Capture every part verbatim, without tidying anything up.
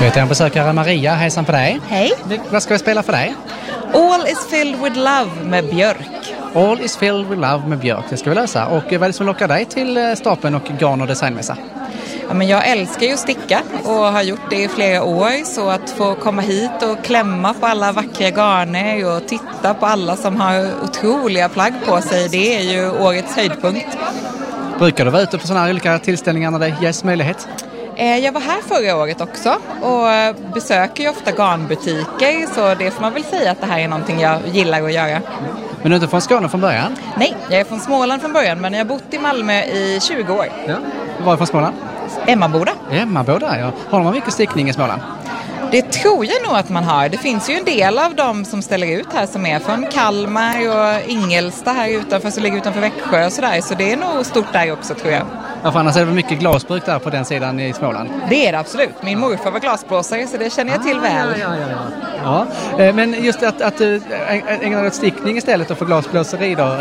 Jag heter en besökare Maria, hejsan på dig. Hej. Vad ska vi spela för dig? All is filled with love med Björk. All is filled with love med Björk, det ska vi lösa. Och vad är det som lockar dig till Stapeln och Garn- och designmässa? Ja, men jag älskar ju att sticka och har gjort det i flera år, så att få komma hit och klämma på alla vackra garner och titta på alla som har otroliga plagg på sig, det är ju årets höjdpunkt. Brukar du vara ute på sådana här olika tillställningar när det ges möjlighet? Jag var här förra året också och besöker ju ofta garnbutiker, så det får man väl säga att det här är någonting jag gillar att göra. Men du är inte från Skåne från början? Nej, jag är från Småland från början, men jag har bott i Malmö i tjugo år. Ja. Var är från Småland? Emmaboda. Emmaboda, ja. Har man mycket stickning i Småland? Det tror jag nog att man har. Det finns ju en del av dem som ställer ut här som är från Kalmar och Ingelsta här utanför, som ligger utanför Växjö och sådär. Så det är nog stort där också, tror jag. Ja, för annars är det väl mycket glasbruk där på den sidan i Småland? Det är det absolut. Min morfar var glasblåsare, så det känner jag till ah, väl. Ja, ja, ja. ja. Men just att, att ägna dig åt stickning istället och få glasblåseri då.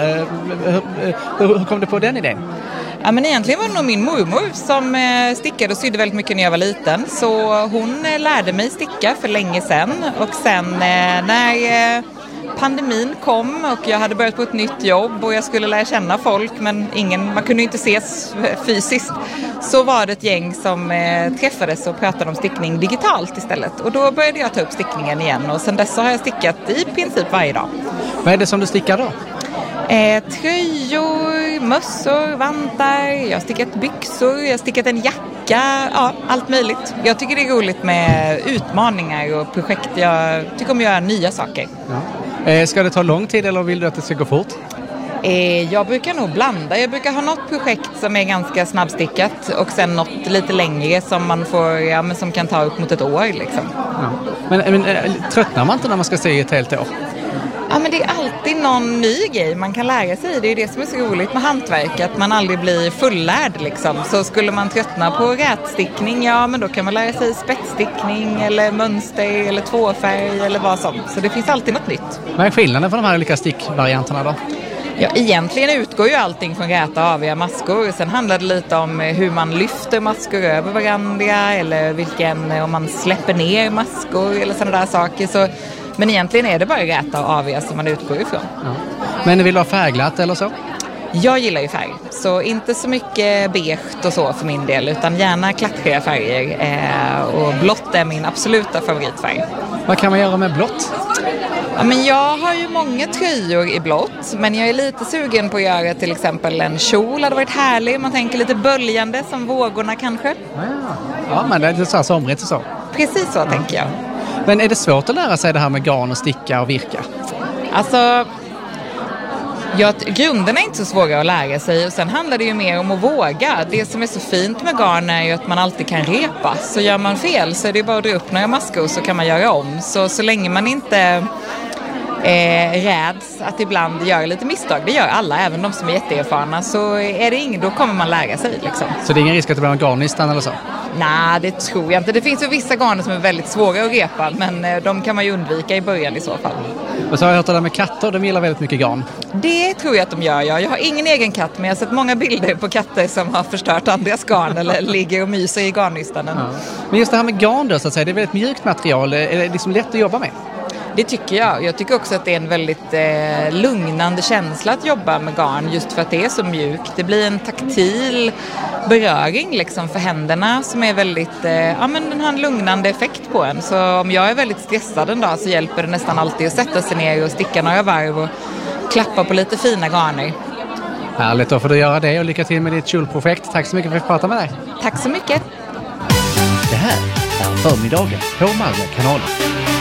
Hur, hur kom du på den idén? Ja, men egentligen var det nog min mormor som stickade och sydde väldigt mycket när jag var liten. Så hon lärde mig sticka för länge sedan. Och sen när pandemin kom och jag hade börjat på ett nytt jobb och jag skulle lära känna folk, men ingen, man kunde inte ses fysiskt, så var det ett gäng som träffades och pratade om stickning digitalt istället. Och då började jag ta upp stickningen igen, och sen dess har jag stickat i princip varje dag. Vad är det som du stickar då? Eh, tröjor, mössor, vantar, jag har stickat byxor, jag har stickat en jacka, ja, allt möjligt. Jag tycker det är roligt med utmaningar och projekt. Jag tycker om att göra nya saker. Ja. Eh, ska det ta lång tid eller vill du att det ska gå fort? Eh, jag brukar nog blanda. Jag brukar ha något projekt som är ganska snabbstickat och sen något lite längre som man får, ja, men som kan ta upp mot ett år liksom. Ja. Men, men äh, tröttnar man inte när man ska se ett helt år? Ja, men det är alltid någon ny grej man kan lära sig. Det är det som är så roligt med hantverk, att man aldrig blir fullärd liksom. Så skulle man tröttna på rätstickning, ja men då kan man lära sig spetsstickning eller mönster eller tvåfärg eller vad som. Så det finns alltid något nytt. Vad är skillnaden för de här olika stickvarianterna då? Ja, egentligen utgår ju allting från räta och aviga maskor. Sen handlar det lite om hur man lyfter maskor över varandra eller vilken, om man släpper ner maskor eller sådana där saker. Så, men egentligen är det bara räta och aviga som man utgår ifrån. Ja. Men vill du ha färgglatt eller så? Jag gillar ju färg, så inte så mycket beige och så för min del, utan gärna klatschiga färger. Eh, och blått är min absoluta favoritfärg. Vad kan man göra med blått? Ja, men jag har ju många tröjor i blått, men jag är lite sugen på att göra till exempel en kjol. Hade varit härlig, man tänker lite böljande som vågorna kanske. Ja, ja men det är så här somrigt och så. Precis så ja. Tänker jag. Men är det svårt att lära sig det här med garn och sticka och virka? Alltså, ja, grunderna är inte så svåra att lära sig, och sen handlar det ju mer om att våga. Det som är så fint med garn är ju att man alltid kan repa. Så gör man fel så är det bara att dra upp några maskor så kan man göra om. Så, så länge man inte eh, räds att ibland göra lite misstag, det gör alla, även de som är jätteerfarna, så är det ingen, då kommer man lära sig liksom. Så det är ingen risk att det blir en garnistan eller så? Nej, det tror jag inte. Det finns ju vissa garner som är väldigt svåra att repa, men de kan man ju undvika i början i så fall. Och så har jag hört det där med katter, de gillar väldigt mycket garn. Det tror jag att de gör, ja. Jag har ingen egen katt, men jag har sett många bilder på katter som har förstört andras garn eller ligger och myser i garnnystanen. Ja. Men just det här med garn då, så att säga, det är väldigt mjukt material. Är det liksom lätt att jobba med? Det tycker jag. Jag tycker också att det är en väldigt eh, lugnande känsla att jobba med garn, just för att det är så mjukt. Det blir en taktil beröring liksom för händerna som är väldigt, eh, ja men den har en lugnande effekt på en. Så om jag är väldigt stressad en dag så hjälper det nästan alltid att sätta sig ner och sticka några varv och klappa på lite fina garner. Härligt, då får du göra det och lycka till med ditt kjolprojekt. Tack så mycket för att vi pratade med dig. Tack så mycket. Det här är Förmiddagen på Malmö kanalen.